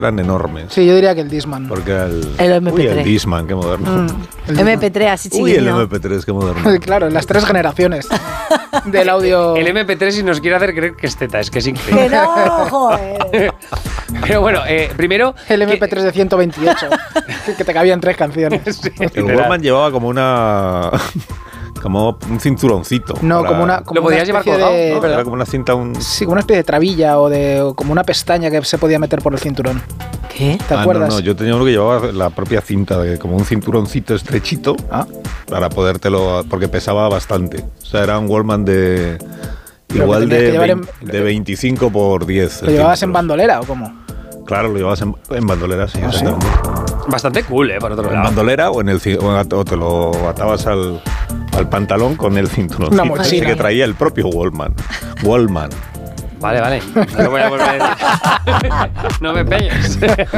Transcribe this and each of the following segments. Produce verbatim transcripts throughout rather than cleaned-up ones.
eran enormes. Sí, yo diría que el Discman. Porque el, el eme pe tres. Uy, el Discman, qué moderno. Mm, el eme pe tres así chiquitito. Uy, el eme pe tres, qué moderno. Claro, las tres generaciones del audio. El eme pe tres si nos quiere hacer creer que es teta, es que es increíble. Que no, joder. Pero bueno, eh, primero... El eme pe tres de ciento veintiocho, que te cabían tres canciones. Sí, el Walkman llevaba como una... como un cinturoncito. No, para... como una... Como Lo podías una llevar colgado, de... ¿no? Era como una cinta... Un... Sí, como una especie de trabilla o de o como una pestaña que se podía meter por el cinturón. ¿Qué? ¿Te ah, acuerdas? No, no, yo tenía uno que llevaba la propia cinta, de como un cinturoncito estrechito, ¿Ah? para podértelo... porque pesaba bastante. O sea, era un Walkman de... Pero igual de, en, de veinticinco por diez. ¿Lo llevabas en bandolera o cómo? Claro, lo llevabas en, en bandolera, sí, ¿Ah, exactamente. Bastante cool, ¿eh? Por otro En lado. bandolera o, en el, o te lo atabas al, al pantalón con el cinturón. Una mochila. Que traía el propio Walkman. Walkman. Vale, vale. No lo voy a volver a decir. No me pegues.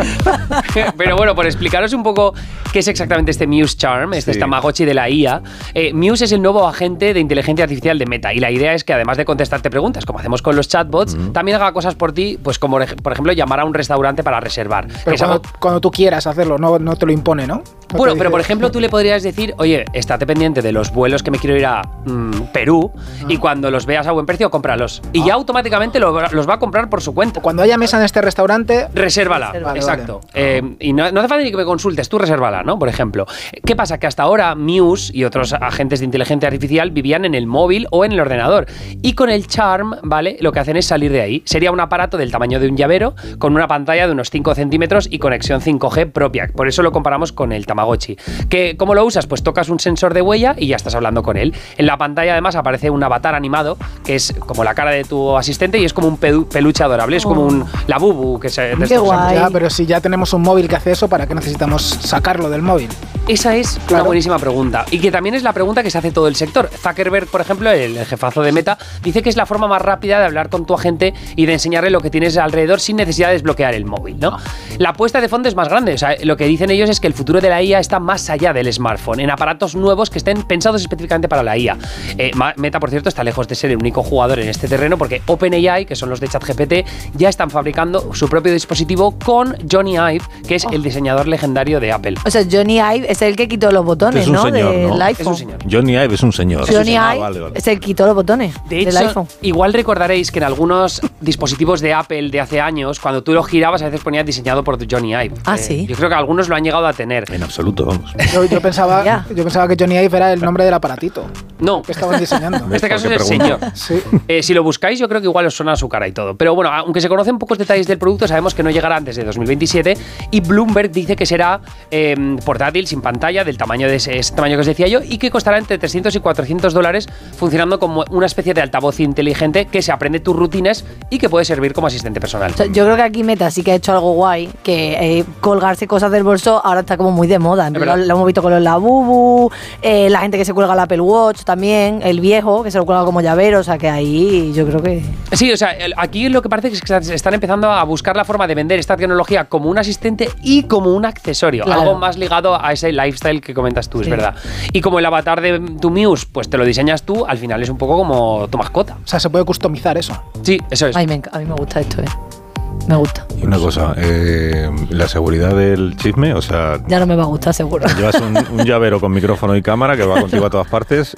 Pero bueno, por explicaros un poco qué es exactamente este Muse Charm, este sí. Tamagotchi de la I A. Eh, Muse es el nuevo agente de inteligencia artificial de Meta y la idea es que además de contestarte preguntas, como hacemos con los chatbots, mm. también haga cosas por ti, pues como por ejemplo llamar a un restaurante para reservar. Pero cuando, algo... cuando tú quieras hacerlo, no, no te lo impone, ¿no? No bueno, dice... pero por ejemplo tú le podrías decir, oye, estate pendiente de los vuelos que me quiero ir a mmm, Perú ah. y cuando los veas a buen precio, cómpralos. Y ah. ya automáticamente lo, los va a comprar por su cuenta. Cuando haya mesa en este restaurante... Resérvala, vale, exacto. Vale. Eh, y no, no hace falta ni que me consultes, tú resérvala, ¿no? Por ejemplo. ¿Qué pasa? Que hasta ahora Muse y otros agentes de inteligencia artificial vivían en el móvil o en el ordenador. Y con el Charm, ¿vale? Lo que hacen es salir de ahí. Sería un aparato del tamaño de un llavero, con una pantalla de unos cinco centímetros y conexión cinco G propia. Por eso lo comparamos con el Tamagotchi. ¿Que, ¿Cómo lo usas? Pues tocas un sensor de huella y ya estás hablando con él. En la pantalla además aparece un avatar animado, que es como la cara de tu asistente y es como un peluche adorable. Es como un Labubu que se... Qué guay. Ya, pero si ya tenemos un móvil que hace eso, ¿para qué necesitamos sacarlo del móvil? Esa es claro. una buenísima pregunta. Y que también es la pregunta que se hace todo el sector. Zuckerberg, por ejemplo, el, el jefazo de Meta, dice que es la forma más rápida de hablar con tu agente y de enseñarle lo que tienes alrededor sin necesidad de desbloquear el móvil, ¿no? La apuesta de fondo es más grande. O sea, lo que dicen ellos es que el futuro de la I A está más allá del smartphone, en aparatos nuevos que estén pensados específicamente para la I A. Eh, Meta, por cierto, está lejos de ser el único jugador en este terreno porque OpenAI, que son los de ChatGPT, ya están fabricando su propio dispositivo con Johnny Ive, que es oh. el diseñador legendario de Apple. O sea, Johnny Ive es el que quitó los botones, ¿no? Señor, del ¿no? iPhone. Es un señor. Johnny Ive es un señor. Johnny ah, Ive vale, vale. es el que quitó los botones de del hecho, iPhone. Igual recordaréis que en algunos dispositivos de Apple de hace años, cuando tú lo girabas, a veces ponía diseñado por Johnny Ive. Ah, eh, sí. Yo creo que algunos lo han llegado a tener. En absoluto, vamos. Yo, yo, pensaba, yo pensaba que Johnny Ive era el nombre del aparatito. No. Que estaban diseñando. En este caso es el señor. Sí. Eh, si lo buscáis, yo creo que igual os suena su cara y todo. Pero bueno, aunque se conocen pocos detalles del producto, sabemos que no llegará antes de dos mil veintisiete y Bloomberg dice que será eh, portátil, sin pantalla, del tamaño de ese, ese tamaño que os decía yo, y que costará entre trescientos y cuatrocientos dólares, funcionando como una especie de altavoz inteligente que se aprende tus rutinas y que puede servir como asistente personal. O sea, yo creo que aquí Meta sí que ha hecho algo guay, que eh, colgarse cosas del bolso ahora está como muy de moda. Lo, lo hemos visto con los Labubu, eh, la gente que se cuelga el Apple Watch también, el viejo que se lo cuelga como llavero, o sea que ahí yo creo que... Sí, o sea, el, aquí lo que parece es que están empezando a buscar la forma de vender esta tecnología como un asistente y como un accesorio, claro. algo más ligado a ese lifestyle que comentas tú, sí. Es verdad. Y como el avatar de tu Muse, pues te lo diseñas tú, al final es un poco como tu mascota. O sea, se puede customizar eso. Sí, eso es. Ay, me, a mí me gusta esto, eh. Me gusta. Y una cosa, eh, la seguridad del chisme, o sea... Ya no me va a gustar, seguro. Llevas un, un llavero con micrófono y cámara que va contigo a todas partes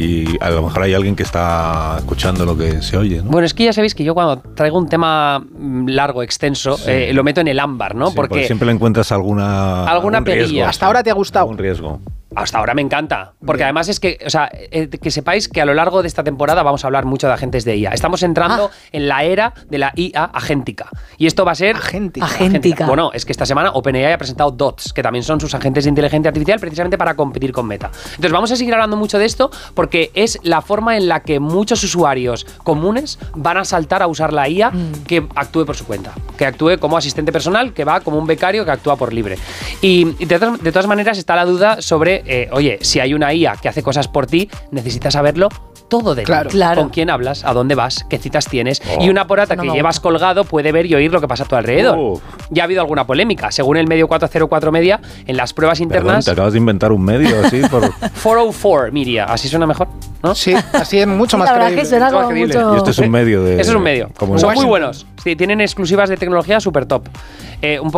y a lo mejor hay alguien que está escuchando lo que se oye, ¿no? Bueno, es que ya sabéis que yo cuando traigo un tema largo, extenso, sí. eh, lo meto en el ámbar, ¿no? Sí, porque, porque siempre le encuentras alguna... Alguna perilla. Hasta ahora te ha gustado. Un riesgo. Hasta ahora me encanta, porque Bien. además es que, o sea, eh, que sepáis que a lo largo de esta temporada vamos a hablar mucho de agentes de I A. Estamos entrando ah. en la era de la I A agéntica. Y esto va a ser... Agéntica. Agéntica. Bueno, es que esta semana OpenAI ha presentado Dots, que también son sus agentes de inteligencia artificial, precisamente para competir con Meta. Entonces vamos a seguir hablando mucho de esto, porque es la forma en la que muchos usuarios comunes van a saltar a usar la I A mm. que actúe por su cuenta, que actúe como asistente personal, que va como un becario que actúa por libre. Y de todas, de todas maneras está la duda sobre... Eh, oye, si hay una I A que hace cosas por ti, necesitas saberlo todo de ti. Claro. Claro. Con quién hablas, a dónde vas, qué citas tienes. Oh. Y una porata Eso no que me llevas gusta. colgado puede ver y oír lo que pasa a tu alrededor. Uf. Ya ha habido alguna polémica. Según el medio cuatrocientos cuatro Media, en las pruebas Perdón, internas... te acabas de inventar un medio así por... cuatrocientos cuatro Media, así suena mejor, ¿no? Sí, así es mucho Sí, más la verdad creíble. es que suena Mucho más como creíble. mucho... Y este es un medio de... Eso es un medio. como Son el- muy buenos. Sí, tienen exclusivas de tecnología súper top. Eh, un poco